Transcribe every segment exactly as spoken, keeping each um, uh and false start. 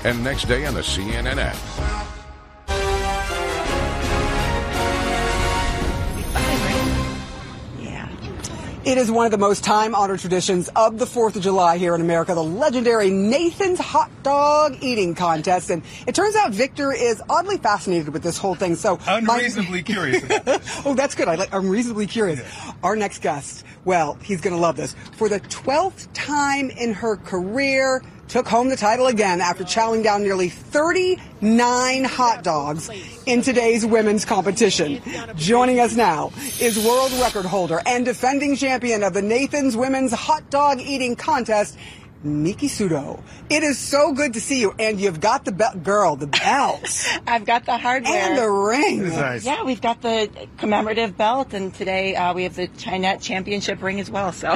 and next day on the C N N app. It is one of the most time-honored traditions of the fourth of July here in America, the legendary Nathan's Hot Dog Eating Contest. And it turns out Victor is oddly fascinated with this whole thing. So Unreasonably my... curious about this. Oh, that's good. I like, I'm reasonably curious. Yeah. Our next guest, well, he's going to love this. For the twelfth time in her career, took home the title again after chowing down nearly thirty-nine hot dogs in today's women's competition. Joining us now is world record holder and defending champion of the Nathan's Women's Hot Dog Eating Contest, Miki Sudo. It is so good to see you, and you've got the belt, girl, the belts. I've got the hardware. And the ring. Nice. Yeah, we've got the commemorative belt, and today uh, we have the Chinette Championship ring as well, so.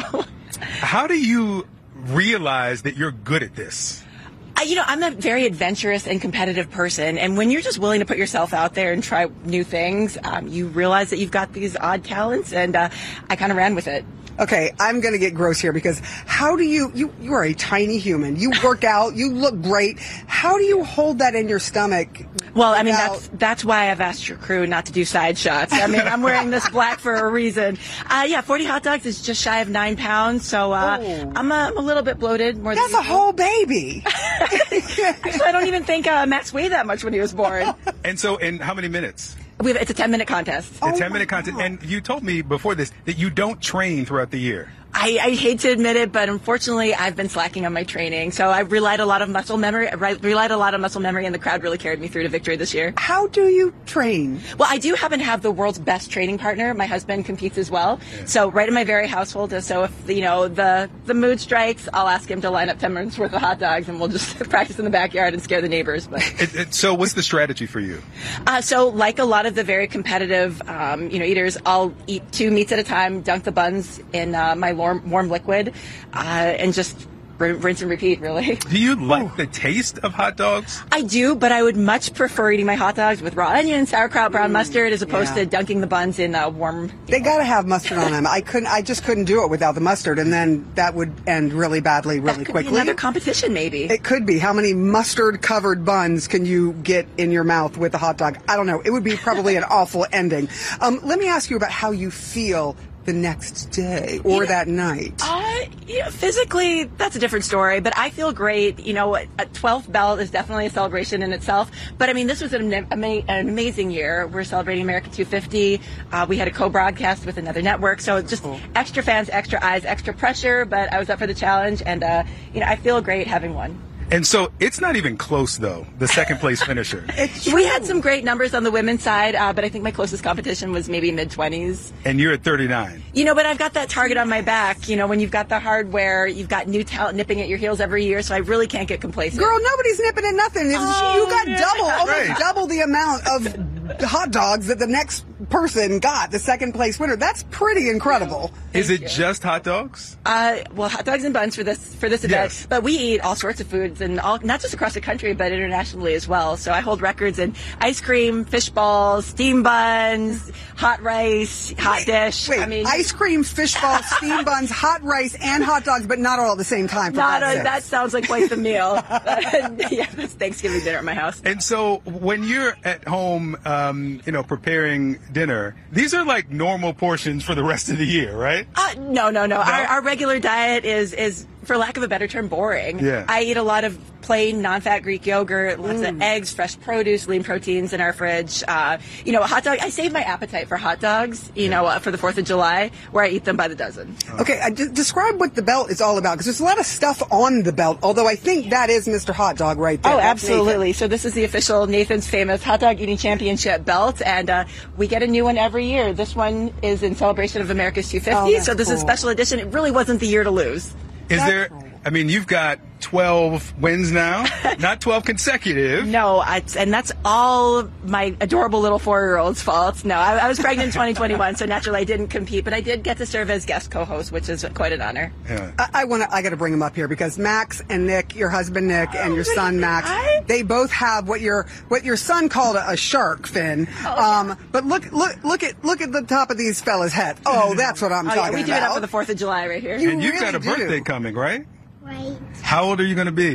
How do you realize that you're good at this? Uh, you know, I'm a very adventurous and competitive person, and when you're just willing to put yourself out there and try new things, um, you realize that you've got these odd talents, and uh, I kind of ran with it. Okay, I'm going to get gross here because how do you, you, you are a tiny human. You work out, you look great. How do you hold that in your stomach? Well, I mean, without... that's that's why I've asked your crew not to do side shots. I mean, I'm wearing this black for a reason. Uh, yeah, forty hot dogs is just shy of nine pounds, so uh, oh. I'm, a, I'm a little bit bloated. More That's than a whole baby. Actually, I don't even think uh, Max weighed that much when he was born. And so, in how many minutes? We have, it's a ten-minute contest. A Oh ten-minute contest. And you told me before this that you don't train throughout the year. I, I hate to admit it, but unfortunately, I've been slacking on my training. So I relied a lot of muscle memory. I relied a lot on muscle memory, and the crowd really carried me through to victory this year. How do you train? Well, I do happen to have the world's best training partner. My husband competes as well. Yeah. So right in my very household. So if you know the the mood strikes, I'll ask him to line up ten minutes worth of hot dogs, and we'll just practice in the backyard and scare the neighbors. But it, it, so what's the strategy for you? Uh, so like a lot of the very competitive, um, you know, eaters, I'll eat two meats at a time, dunk the buns in uh, my warm, warm liquid. Uh, and just rinse and repeat, really. Do you like Ooh. the taste of hot dogs? I do, but I would much prefer eating my hot dogs with raw onion, sauerkraut, brown mustard, as opposed yeah. to dunking the buns in uh, warm. They got to have mustard on them. I couldn't. I just couldn't do it without the mustard, and then that would end really badly, really that could quickly. Be another competition, maybe. It could be. How many mustard-covered buns can you get in your mouth with a hot dog? I don't know. It would be probably an awful ending. Um, let me ask you about how you feel the next day or yeah. that night. Uh, you know, physically, that's a different story, but I feel great. You know, a twelfth belt is definitely a celebration in itself, but I mean, this was an, ama- an amazing year. We're celebrating America two fifty. Uh, we had a co-broadcast with another network, so just cool. extra fans, extra eyes, extra pressure, but I was up for the challenge, and, uh, you know, I feel great having won. And so it's not even close, though, the second place finisher. We had some great numbers on the women's side, uh, but I think my closest competition was maybe mid-twenties. And you're at thirty-nine. You know, but I've got that target on my back. You know, when you've got the hardware, you've got new talent nipping at your heels every year, so I really can't get complacent. Girl, nobody's nipping at nothing. Oh, you got yeah. double, almost right. double the amount of hot dogs that the next person got, the second place winner. That's pretty incredible. Is it you. just hot dogs? Uh, well, hot dogs and buns for this for this event. Yes. But we eat all sorts of foods, and all, not just across the country, but internationally as well. So I hold records in ice cream, fish balls, steam buns, hot rice, hot wait, dish. Wait, I mean, ice cream, fish balls, steam buns, hot rice, and hot dogs, but not all at the same time. For not God's a, sake. that sounds like quite the meal. Yeah, that's Thanksgiving dinner at my house. And so when you're at home, um, you know, preparing dinner, these are like normal portions for the rest of the year, right? Uh, no, no, no. Our, our regular diet is, is, for lack of a better term, boring. Yeah. I eat a lot of plain, non-fat Greek yogurt, lots Mm. of eggs, fresh produce, lean proteins in our fridge. Uh, you know, a hot dog. I save my appetite for hot dogs, you know, uh, for the fourth of July, where I eat them by the dozen. Okay, uh, d- describe what the belt is all about, because there's a lot of stuff on the belt, although I think that is Mister Hot Dog right there. Oh, That's absolutely. Nathan. So this is the official Nathan's Famous Hot Dog Eating Championship belt, and uh, we get a new one every year. This one is in celebration of America's two fifty, Oh, that's so this cool. is a special edition. It really wasn't the year to lose. Is That's there, cool. I mean, you've got twelve wins now, not twelve consecutive. No, I, and that's all my adorable little four-year-old's fault. No, I, I was pregnant in twenty twenty-one, so naturally I didn't compete, but I did get to serve as guest co-host, which is quite an honor. Yeah. I, I want to. I got to bring them up here because Max and Nick, your husband Nick, and your Oh, son Max, hi. they both have what your what your son called a, a shark fin. Oh, um, yeah. But look, look, look at look at the top of these fellas' heads. Oh, that's what I'm Oh, yeah, talking we do about. it up for the fourth of July right here. You And you've really got a do. birthday coming, right? Right. How old are you going to be?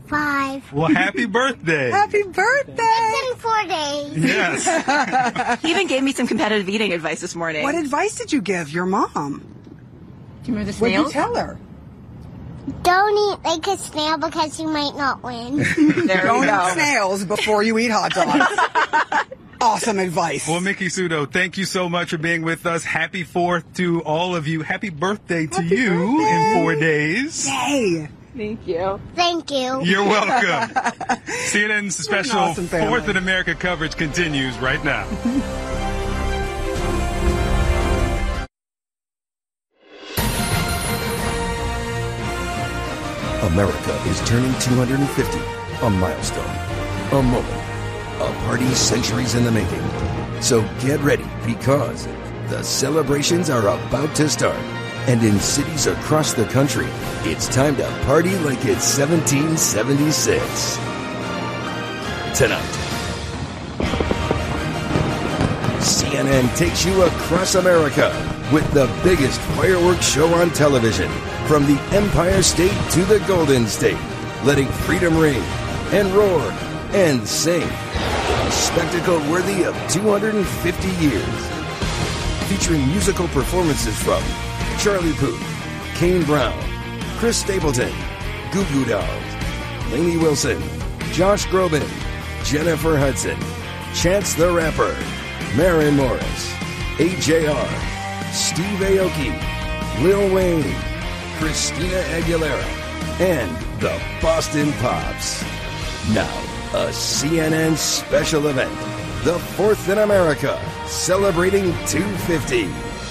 Five. Well, happy birthday. Happy birthday. It's in four days. Yes. He even gave me some competitive eating advice this morning. What advice did you give your mom? Do you remember the What did snails? you tell her? Don't eat like a snail because you might not win. There Don't we go. eat snails before you eat hot dogs. Awesome advice. Well, Miki Sudo, thank you so much for being with us. Happy fourth to all of you. Happy birthday to Happy you birthday. in four days. Yay. Thank you. Thank you. You're welcome. C N N's special awesome family. Fourth in America coverage continues right now. America is turning two hundred fifty, a milestone, a moment, a party centuries in the making. So get ready because the celebrations are about to start. And in cities across the country, it's time to party like it's seventeen seventy-six. Tonight, C N N takes you across America with the biggest fireworks show on television, from the Empire State to the Golden State, letting freedom ring and roar and sing. A spectacle worthy of two hundred fifty years. Featuring musical performances from Charlie Puth, Kane Brown, Chris Stapleton, Goo Goo Dolls, Lainey Wilson, Josh Groban, Jennifer Hudson, Chance the Rapper, Maren Morris, A J R, Steve Aoki, Lil Wayne, Christina Aguilera, and the Boston Pops. Now, a C N N special event, the Fourth in America, celebrating two fifty.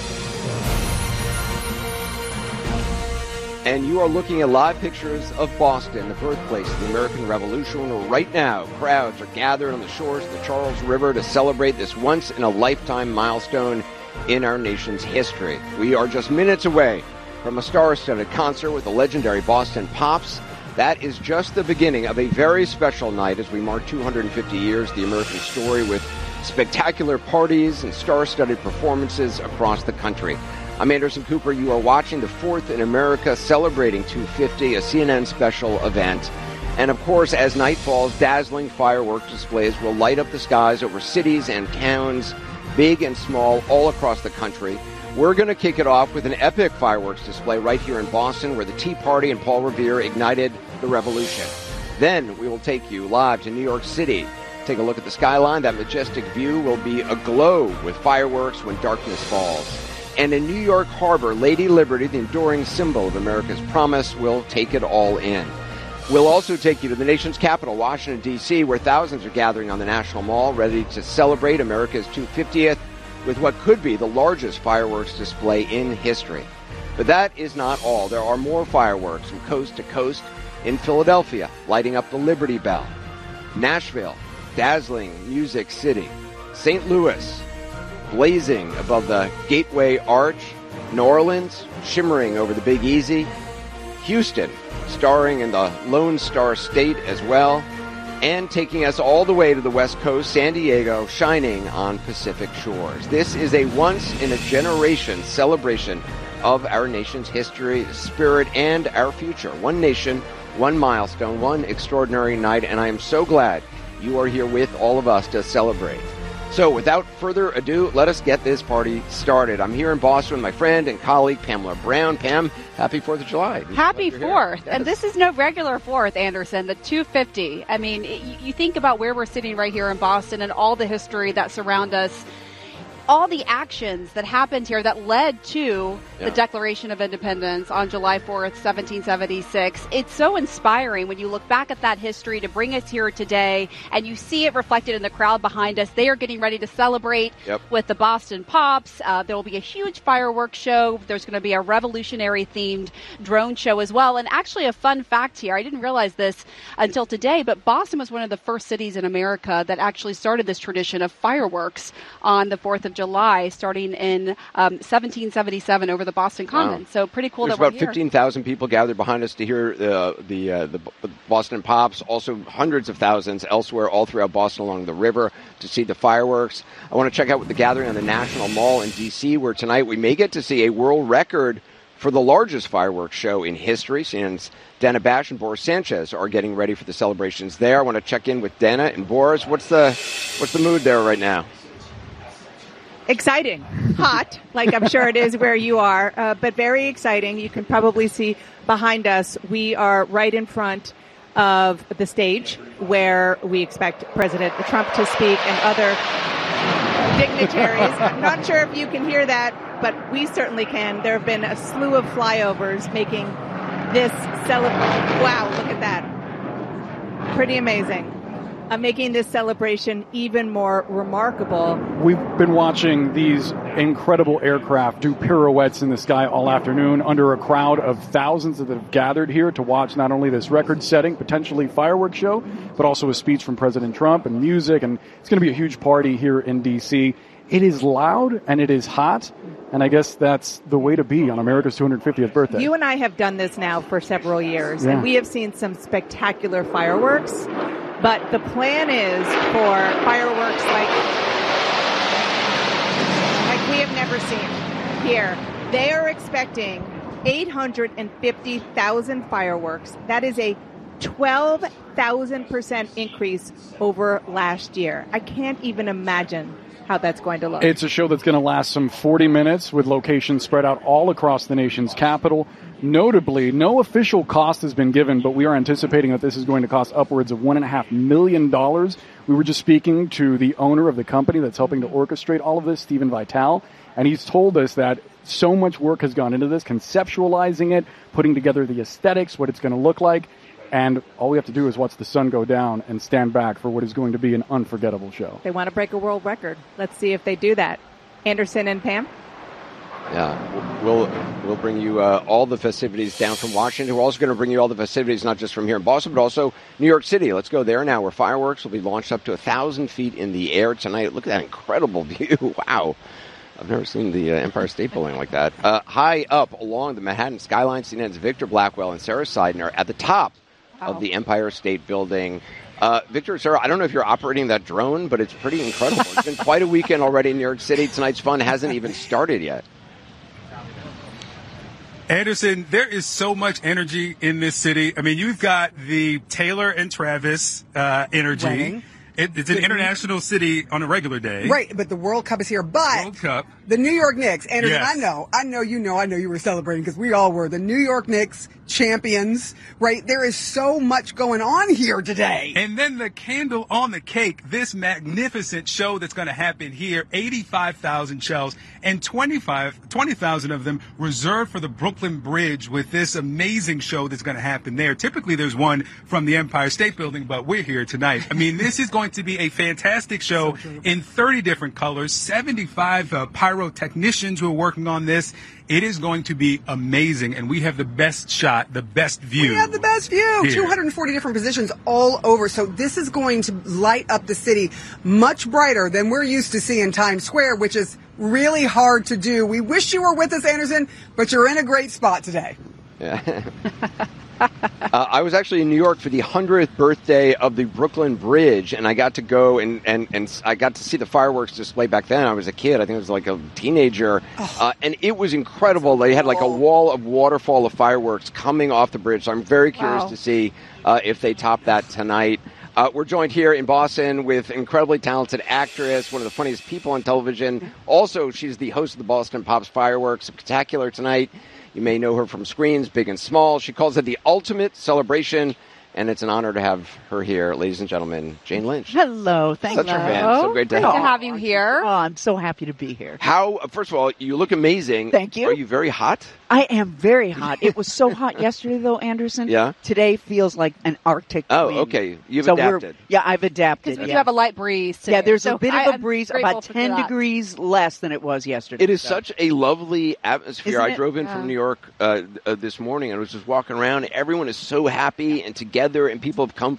And you are looking at live pictures of Boston, the birthplace of the American Revolution. Right now, crowds are gathered on the shores of the Charles River to celebrate this once-in-a-lifetime milestone in our nation's history. We are just minutes away from a star-studded concert with the legendary Boston Pops. That is just the beginning of a very special night as we mark two hundred fifty years of the American story with spectacular parties and star-studded performances across the country. I'm Anderson Cooper. You are watching the Fourth in America celebrating two fifty, a C N N special event. And of course, as night falls, dazzling fireworks displays will light up the skies over cities and towns, big and small, all across the country. We're going to kick it off with an epic fireworks display right here in Boston, where the Tea Party and Paul Revere ignited the revolution. Then we will take you live to New York City. Take a look at the skyline. That majestic view will be aglow with fireworks when darkness falls. And in New York Harbor, Lady Liberty, the enduring symbol of America's promise, will take it all in. We'll also take you to the nation's capital, Washington, D C, where thousands are gathering on the National Mall, ready to celebrate America's two hundred fiftieth with what could be the largest fireworks display in history. But that is not all. There are more fireworks from coast to coast in Philadelphia, lighting up the Liberty Bell. Nashville, dazzling Music City. Saint Louis, blazing above the Gateway Arch. New Orleans, shimmering over the Big Easy. Houston, starring in the Lone Star State as well. And taking us all the way to the West Coast, San Diego, shining on Pacific shores. This is a once-in-a-generation celebration of our nation's history, spirit, and our future. One nation, one milestone, one extraordinary night, and I am so glad you are here with all of us to celebrate. So without further ado, let us get this party started. I'm here in Boston with my friend and colleague, Pamela Brown. Pam, happy fourth of July. Happy fourth. Yes. And this is no regular fourth, Anderson, the two fifty. I mean, you think about where we're sitting right here in Boston and all the history that surround us, all the actions that happened here that led to yeah. the Declaration of Independence on July fourth, seventeen seventy-six. It's so inspiring when you look back at that history to bring us here today, and you see it reflected in the crowd behind us. They are getting ready to celebrate yep. with the Boston Pops. Uh, there will be a huge fireworks show. There's going to be a revolutionary-themed drone show as well. And actually a fun fact here, I didn't realize this until today, but Boston was one of the first cities in America that actually started this tradition of fireworks on the fourth of July, starting in um, seventeen seventy-seven over the Boston Common. Wow. So pretty cool. There's that we're about fifteen thousand people gathered behind us to hear uh, the, uh, the the Boston Pops. Also, hundreds of thousands elsewhere, all throughout Boston along the river to see the fireworks. I want to check out the gathering on the National Mall in D C, where tonight we may get to see a world record for the largest fireworks show in history. C N N's Dana Bash and Boris Sanchez are getting ready for the celebrations there. I want to check in with Dana and Boris. What's the what's the mood there right now? Exciting. Hot, like I'm sure it is where you are, uh, but very exciting. You can probably see behind us, we are right in front of the stage where we expect President Trump to speak and other dignitaries. I'm not sure if you can hear that, but we certainly can. There have been a slew of flyovers making this celebration. Wow, look at that. Pretty amazing. Uh, making this celebration even more remarkable. We've been watching these incredible aircraft do pirouettes in the sky all afternoon under a crowd of thousands that have gathered here to watch not only this record-setting, potentially fireworks show, but also a speech from President Trump and music, and it's going to be a huge party here in D C. It is loud and it is hot, and I guess that's the way to be on America's two hundred fiftieth birthday. You and I have done this now for several years, yeah. and we have seen some spectacular fireworks. But the plan is for fireworks like like we have never seen here. They are expecting eight hundred fifty thousand fireworks. That is a twelve thousand percent increase over last year. I can't even imagine how that's going to look. It's a show that's going to last some forty minutes with locations spread out all across the nation's capital. Notably, no official cost has been given, but we are anticipating that this is going to cost upwards of one and a half million dollars. We were just speaking to the owner of the company that's helping to orchestrate all of this, Stephen Vitale, and he's told us that so much work has gone into this, conceptualizing it, putting together the aesthetics, what it's going to look like, and all we have to do is watch the sun go down and stand back for what is going to be an unforgettable show. They want to break a world record. Let's see if they do that. Anderson and Pam? Yeah, we'll we'll bring you uh, all the festivities down from Washington. We're also going to bring you all the festivities, not just from here in Boston, but also New York City. Let's go there now, where fireworks will be launched up to a thousand feet in the air tonight. Look at that incredible view! Wow, I've never seen the uh, Empire State Building like that. Uh, high up along the Manhattan skyline, C N N's Victor Blackwell and Sarah Seidner at the top wow. of the Empire State Building. Uh, Victor, Sarah, I don't know if you're operating that drone, but it's pretty incredible. It's been quite a weekend already in New York City. Tonight's fun hasn't even started yet. Anderson, there is so much energy in this city. I mean, you've got the Taylor and Travis uh, energy. Wedding. It, it's an international city on a regular day. Right, but the World Cup is here. But World Cup. The New York Knicks, Anderson, Yes. I know, I know you know, I know you were celebrating because we all were. The New York Knicks champions, right? There is so much going on here today. And then the candle on the cake, this magnificent show that's going to happen here, eighty-five thousand shells and twenty-five, twenty thousand of them reserved for the Brooklyn Bridge with this amazing show that's going to happen there. Typically there's one from the Empire State Building, but we're here tonight. I mean, this is going to be a fantastic show in thirty different colors, seventy-five uh, pyrotechnicians who are working on this. It is going to be amazing, and we have the best shot, the best view. We have the best view. Here. two hundred forty different positions all over. So this is going to light up the city much brighter than we're used to seeing Times Square, which is really hard to do. We wish you were with us, Anderson, but you're in a great spot today. Yeah. uh, I was actually in New York for the hundredth birthday of the Brooklyn Bridge, and I got to go and, and, and I got to see the fireworks display back then. I was a kid. I think I was like a teenager. Oh. Uh, and it was incredible. They had like a wall of waterfall of fireworks coming off the bridge. So I'm very curious Wow. to see uh, if they top that tonight. Uh, we're joined here in Boston with incredibly talented actress, one of the funniest people on television. Also, she's the host of the Boston Pops Fireworks Spectacular tonight. You may know her from screens, big and small. She calls it the ultimate celebration, and it's an honor to have her here, ladies and gentlemen, Jane Lynch. Hello, thank Such you. a fan. So great to Great have to you. have you here. Oh, I'm so happy to be here. How, first of all, you look amazing. Thank you. Are you very hot? I am very hot. It was so hot yesterday, though, Anderson. Yeah? Today feels like an Arctic Oh, wind. okay. You've so we're- adapted. Yeah, I've adapted. Because we yeah. do have a light breeze today. yeah, there's so a bit I- of a I'm breeze, grateful about for ten that. degrees less than it was yesterday. It is So- such a lovely atmosphere. Isn't I it? drove in Yeah. from New York uh, uh, this morning, and I was just walking around. Everyone is so happy and together, and people have come from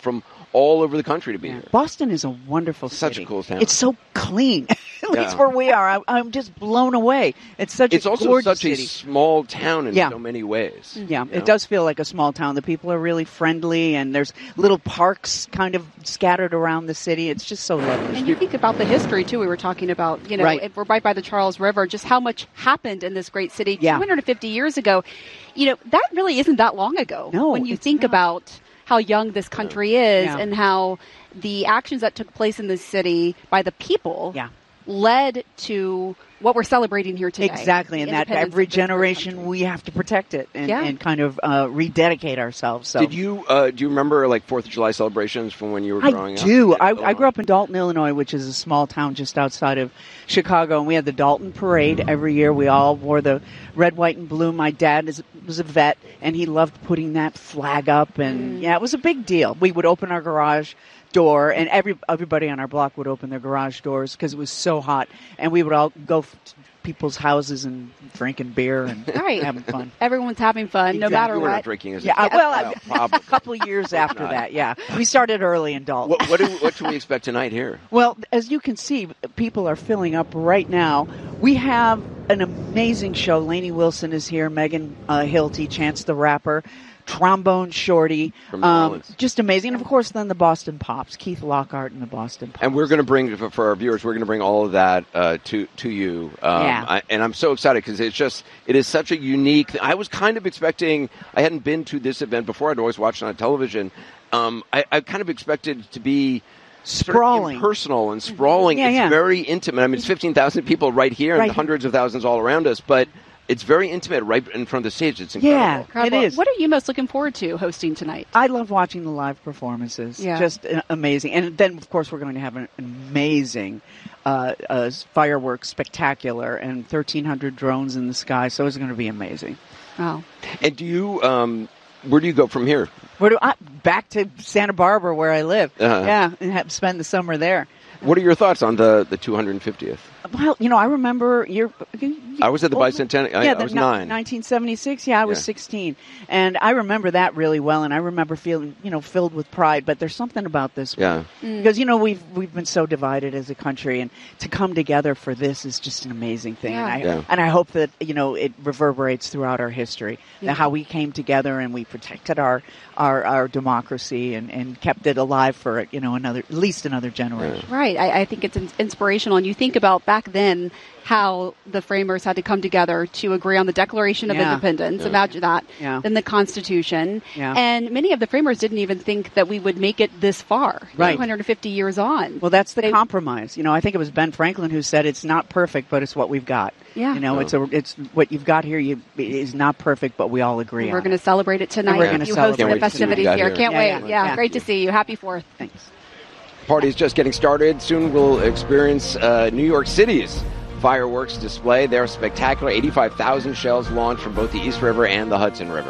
all over the country to be here. Boston is a wonderful Such city. a cool town. It's so clean. At Yeah. least where we are, I, I'm just blown away. It's such It's a also gorgeous such city. a small town in Yeah. so many ways. Yeah, you it know? does feel like a small town. The people are really friendly, and there's little parks kind of scattered around the city. It's just so lovely. And you think about the history, too. We were talking about, you know, Right. if we're right by the Charles River, just how much happened in this great city Yeah. two hundred fifty years ago. You know, that really isn't that long ago. No, when you it's think not. about how young this country is Yeah. and how the actions that took place in this city by the people Yeah. led to what we're celebrating here today. Exactly, and The that independence every of this great generation country. we have to protect it and, Yeah. and kind of uh, rededicate ourselves. So Did you uh, do you remember like Fourth of July celebrations from when you were I growing up? do. I, Yeah, I grew up in Dalton, Illinois, which is a small town just outside of Chicago, and we had the Dalton Parade every year. We all wore the red, white, and blue. My dad is, was a vet, and he loved putting that flag up, and yeah, it was a big deal. We would open our garage door, and every everybody on our block would open their garage doors because it was so hot, and we would all go f- to people's houses and drinking beer and Right. having fun. Everyone's having fun, no Exactly. matter You were what. not drinking as a Yeah, I- well, child, I- probably. a couple of years after that, yeah. We started early in Dalton. What, what, do, what should we expect tonight here? Well, as you can see, people are filling up right now. We have an amazing show. Lainey Wilson is here, Megan uh, Hilty, Chance the Rapper, Trombone Shorty. From New Um, Orleans. just amazing. And, of course, then the Boston Pops, Keith Lockhart and the Boston Pops. And we're going to bring, for for our viewers, we're going to bring all of that uh, to to you. Um, Yeah. I, and I'm so excited because it's just, it is such a unique, I was kind of expecting, I hadn't been to this event before, I'd always watched it on television. Um, I, I kind of expected it to be sort of Sprawling. impersonal and sprawling. Yeah, it's yeah. very intimate. I mean, it's fifteen thousand people right here Right. and hundreds of thousands all around us, but it's very intimate right in front of the stage. It's incredible. Yeah, it Incredible. is. What are you most looking forward to hosting tonight? I love watching the live performances. Yeah. Just uh, amazing. And then, of course, we're going to have an amazing uh, uh, fireworks spectacular and thirteen hundred drones in the sky. So it's going to be amazing. Oh. And do you, um, where do you go from here? Where do I, back to Santa Barbara, where I live. Uh-huh. Yeah, and have spend the summer there. What are your thoughts on the, the two hundred fiftieth? Well, you know, I remember you're. I was at the bicentennial. I, Yeah, I the was ni- nine. nineteen seventy-six. Yeah, I was Yeah. sixteen, and I remember that really well. And I remember feeling, you know, filled with pride. But there's something about this, Yeah. one. Because you know we've we've been so divided as a country, and to come together for this is just an amazing thing. Yeah. And I Yeah. and I hope that you know it reverberates throughout our history. Yeah. How we came together and we protected our our, our democracy and, and kept it alive for you know another at least another generation. Right. I, I think it's in- inspirational. And you think about back then how the framers had to come together to agree on the Declaration of Yeah. Independence. Yeah. Imagine that. Yeah. Then the Constitution. Yeah. And many of the framers didn't even think that we would make it this far, Right. two hundred fifty years on. Well, that's the They- compromise. You know, I think it was Ben Franklin who said it's not perfect, but it's what we've got. Yeah. You know, Oh. it's a, it's what you've got here. You it is not perfect, but we all agree. We're on going to it. celebrate it tonight. we're gonna you celebrate hosted it. the Can't wait to see what you festivities got here. here. Can't Yeah, wait. yeah, Yeah, yeah. great to see you. Happy Fourth. Thanks. Party's just getting started. Soon we'll experience uh, New York City's fireworks display. They're spectacular. eighty-five thousand shells launched from both the East River and the Hudson River.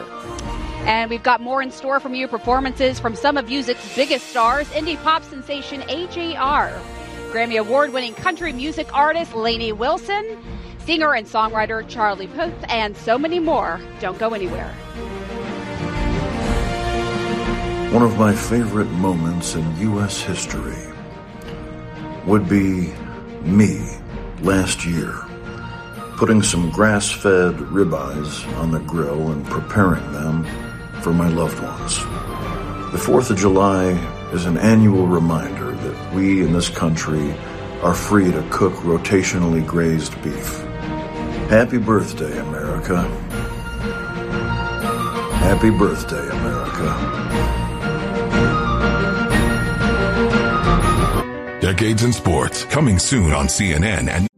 And we've got more in store from you. Performances from some of music's biggest stars, indie pop sensation A J R, Grammy Award-winning country music artist Lainey Wilson, singer and songwriter Charlie Puth, and so many more. Don't go anywhere. One of my favorite moments in U S history would be me last year, putting some grass-fed ribeyes on the grill and preparing them for my loved ones. The fourth of July is an annual reminder that we in this country are free to cook rotationally grazed beef. Happy birthday, America. Happy birthday, America. Decades in Sports, coming soon on C N N and